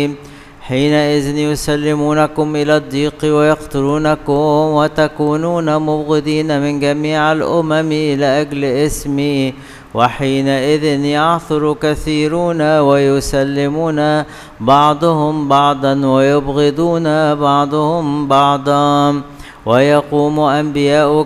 حينئذ يسلمونكم إلى الضيق ويقتلونكم وتكونون مبغضين من جميع الأمم لأجل اسمي، وحينئذ يعثر كثيرون ويسلمون بعضهم بعضا ويبغضون بعضهم بعضا، ويقوم أنبياء